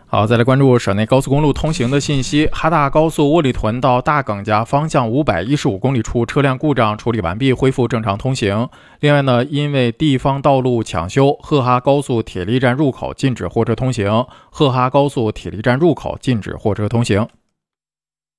好，再来关注省内高速公路通行的信息。哈大高速窝里屯到大耿家方向515公里处车辆故障处理完毕，恢复正常通行。另外呢，因为地方道路抢修，赫哈高速铁力站入口禁止货车通行，赫哈高速铁力站入口禁止货车通行。